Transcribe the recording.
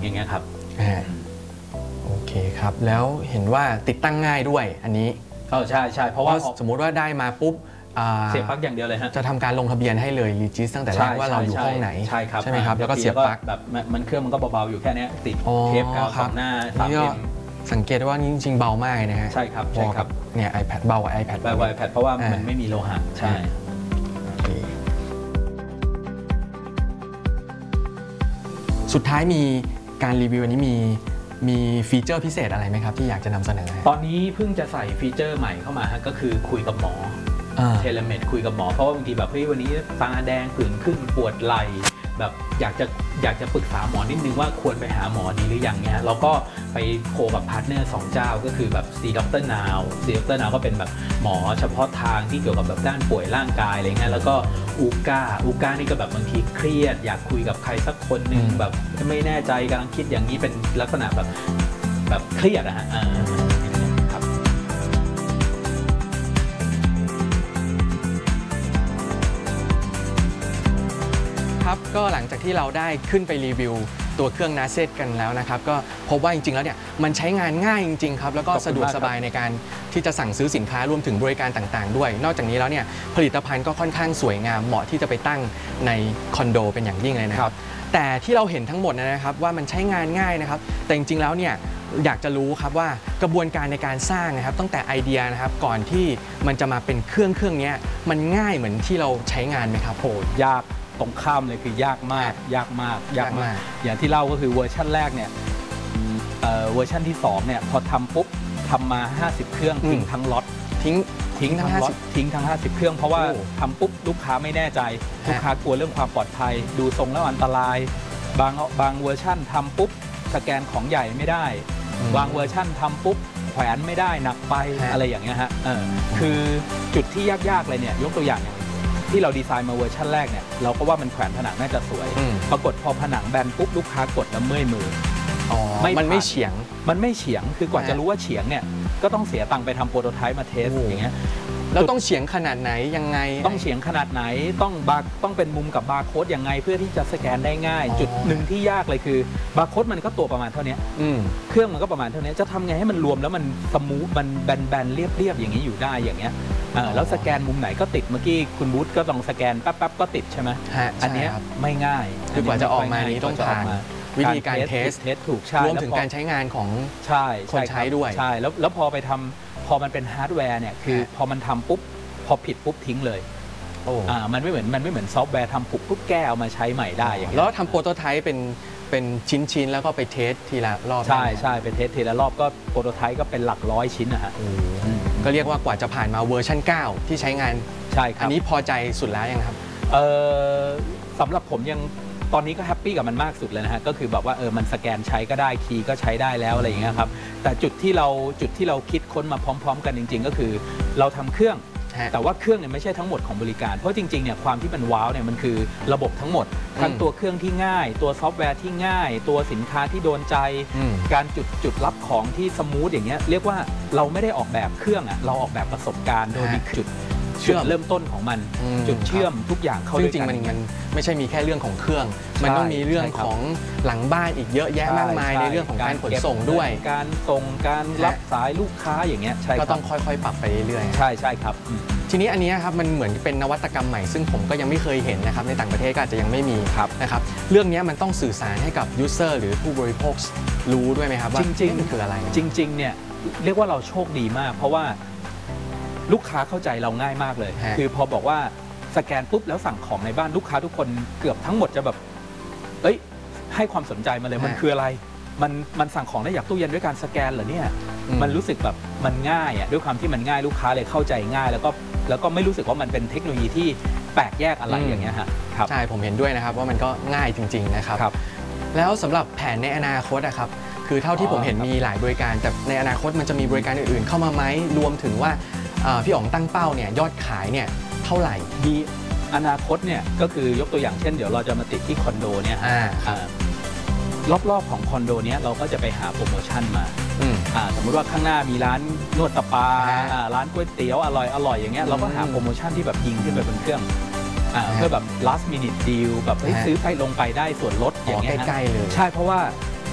อย่างเงี้ยครับโอเคครับแล้วเห็นว่าติดตั้งง่ายด้วยอันนี้ใช่เพราะว่าสมมุติว่าได้มาปุ๊บเสียบปลั๊กอย่างเดียวเลยฮะจะทำการลงทะเบียนให้เลยรีจิสตั้งแต่แรกว่าเราอยู่ห้องไหนใช่ครับใช่ไหมครับแล้วก็เสียบปลั๊กแบบมันเครื่องมันก็เบาๆอยู่แค่นี้ติดเทปกาวสองหน้า 3 mสังเกตว่านี่จริงๆเบามากนะฮะใช่ครับเนี่ย iPad เบากว่า iPad เบากว่า iPad เพราะว่ามันไม่มีโลหะใช่สุดท้ายมีการรีวิวอันนี้มีฟีเจอร์พิเศษอะไรไหมครับที่อยากจะนำเสนอตอนนี้เพิ่งจะใส่ฟีเจอร์ใหม่เข้ามาก็คือคุยกับหมอเทเลเมดคุยกับหมอเพราะว่าบางทีแบบเฮ้ยวันนี้ตาแดงผื่นขึ้นปวดไหล่แบบอยากจะปรึกษาหมอนิดนึงว่าควรไปหาหมอดีหรือยังเนี่ยเราก็ไปโคกับพาร์ทเนอร์2เจ้าก็คือแบบ C Dr. Now C Dr. Now ก็เป็นแบบหมอเฉพาะทางที่เกี่ยวกับแบบด้านป่วยร่างกายอะไรเงี้ยแล้วก็อูก้านี่ก็แบบบางทีเครียดอยากคุยกับใครสักคนหนึ่งแบบไม่แน่ใจกำลังคิดอย่างนี้เป็นลักษณะแบบเครียดอะฮะครับก็หลังจากที่เราได้ขึ้นไปรีวิวตัวเครื่อง NASET กันแล้วนะครับก็พบว่าจริงๆแล้วเนี่ยมันใช้งานง่ายจริงๆครับแล้วก็สะดวกสบายในการที่จะสั่งซื้อสินค้ารวมถึงบริการต่างๆด้วยนอกจากนี้แล้วเนี่ยผลิตภัณฑ์ก็ค่อนข้างสวยงามเหมาะที่จะไปตั้งในคอนโดเป็นอย่างยิ่งเลยนะครับแต่ที่เราเห็นทั้งหมดนะครับว่ามันใช้งานง่ายนะครับแต่จริงๆแล้วเนี่ยอยากจะรู้ครับว่ากระบวนการในการสร้างนะครับตั้งแต่ไอเดียนะครับก่อนที่มันจะมาเป็นเครื่องนี้มันง่ายเหมือนที่เราใช้งานไหมครับโหยากตรงข้ามเลยคือยากมากอย่างที่เล่าก็คือเวอร์ชันแรกเนี่ยเวอร์ชันที่2เนี่ยพอทำปุ๊บทำมา50เครื่องทิ้งทั้งล็อตทิ้งทั้งล็อตทิ้งทั้ง50เครื่องเพราะว่าทำปุ๊บลูกค้าไม่แน่ใจลูกค้ากลัวเรื่องความปลอดภัยดูทรงแล้วอันตรายบางเวอร์ชันทำปุ๊บสแกนของใหญ่ไม่ได้บางเวอร์ชันทำปุ๊บแขวนไม่ได้หนักไปอะไรอย่างเงี้ยฮะคือจุดที่ยากๆเลยเนี่ยยกตัวอย่างที่เราดีไซน์มาเวอร์ชันแรกเนี่ยเราก็ว่ามันแขวนผนังน่าจะสวยปรากฏพอผนังแบนปุ๊บลูกค้ากดแล้วเมื่อยมือมันไม่เฉียงคือกว่าจะรู้ว่าเฉียงเนี่ยก็ต้องเสียตังค์ไปทำโปรโตไทป์มาเทสอย่างเงี้ยแล้วต้องเฉียงขนาดไหนยังไงต้องเฉียงขนาดไหนต้องเป็นมุมกับบาร์โค้ดยังไงเพื่อที่จะสแกนได้ง่ายจุดหนึ่งที่ยากเลยคือบาร์โค้ดมันก็ตัวประมาณเท่านี้เครื่องมันก็ประมาณเท่านี้จะทำไงให้มันรวมแล้วมันสมูทมันแบนๆเรียบๆอย่างนี้อยู่ได้อย่างเงี้ยแล้วสแกนมุมไหนก็ติดเมื่อกี้คุณบูธก็ต้องสแกนแป๊บๆก็ติดใช่ไหมอันนี้ไม่ง่ายคือกว่าจะออกมานี้ต้องผ่านวิธีการเทสถูกใช่รวมถึงการใช้งานของคนใช้ด้วยใช่แล้วพอมันเป็นฮาร์ดแวร์เนี่ยคือพอมันทำปุ๊บพอผิดปุ๊บทิ้งเลยมันไม่เหมือนซอฟต์แวร์ทำปุ๊บแก้เอามาใช้ใหม่ได้อย่างเงี้ยแล้วทำโปรโตไทป์เป็นชิ้นแล้วก็ไปเทสทีละรอบใช่ไปเทสทีละรอบก็โปรโตไทป์ก็เป็นหลักร้อยชิ้นนะฮะก็เรียกว่ากว่าจะผ่านมาเวอร์ชัน9ที่ใช้งานใช่ครับอันนี้พอใจสุดแล้วยังครับสำหรับผมยังตอนนี้ก็แฮปปี้กับมันมากสุดเลยนะฮะก็คือแบบว่ามันสแกนใช้ก็ได้คีย์ก็ใช้ได้แล้วอะไรอย่างเงี้ยครับแต่จุดที่เราคิดค้นมาพร้อมๆกันจริงๆก็คือเราทำเครื่องแต่ว่าเครื่องเนี่ยไม่ใช่ทั้งหมดของบริการเพราะจริงๆเนี่ยความที่มันว้าวเนี่ยมันคือระบบทั้งหมดทั้งตัวเครื่องที่ง่ายตัวซอฟต์แวร์ที่ง่ายตัวสินค้าที่โดนใจการจุดรับของที่สมูทอย่างเงี้ยเรียกว่าเราไม่ได้ออกแบบเครื่องอ่ะเราออกแบบประสบการณ์โดยมีจุดเริ่มต้นของมันจุดเชื่อมทุกอย่างเข้าด้วยกันจริงๆมันไม่ใช่มีแค่เรื่องของเครื่องมันต้องมีเรื่องของหลังบ้านอีกเยอะแยะมากมายในเรื่องของการขนส่งด้วยการส่งการรับสายลูกค้าอย่างเงี้ยก็ต้องค่อยๆปรับไปเรื่อยๆใช่ครับทีนี้อันนี้ครับมันเหมือนเป็นนวัตกรรมใหม่ซึ่งผมก็ยังไม่เคยเห็นนะครับในต่างประเทศก็อาจจะยังไม่มีนะครับเรื่องนี้มันต้องสื่อสารให้กับยูเซอร์หรือผู้บริโภครู้ด้วยไหมครับว่าจริงๆมันคืออะไรจริงๆเนี่ยเรียกว่าเราโชคดีมากเพราะว่าลูกค้าเข้าใจเราง่ายมากเลยคือพอบอกว่าสแกนปุ๊บแล้วสั่งของในบ้านลูกค้าทุกคนเกือบทั้งหมดจะแบบให้ความสนใจมาเลยมันคืออะไรมันสั่งของได้จากตู้เย็นด้วยการสแกนเหรอเนี่ยมันรู้สึกแบบมันง่ายด้วยความที่มันง่ายลูกค้าเลยเข้าใจง่ายแล้วก็ไม่รู้สึกว่ามันเป็นเทคโนโลยีที่แปลกแยกอะไรอย่างเงี้ยฮะใช่ผมเห็นด้วยนะครับว่ามันก็ง่ายจริงๆนะครับแล้วสำหรับแผนในอนาคตนะครับคือเท่าที่ผมเห็นมีหลายบริการแต่ในอนาคตมันจะมีบริการอื่นๆเข้ามาไหมรวมถึงว่าพี่อ๋องตั้งเป้าเนี่ยยอดขายเนี่ยเท่าไหร่มีอนาคตเนี่ยก็คือยกตัวอย่างเช่นเดี๋ยวเราจะมาติดที่คอนโดเนี่ยรอบๆของคอนโดเนี้ยเราก็จะไปหาโปรโมชั่นมาสมมุติว่าข้างหน้ามีร้านนวดสปาร้านก๋วยเตี๋ยวอร่อยอย่างเงี้ยเราก็หาโปรโมชั่นที่แบบยิงขึ้นไปบนเครื่องเพื่อแบบ last minute deal แบบซื้อไปลงไปได้ส่วนลดอย่างเงี้ยใกล้ๆเลยใช่เพราะว่า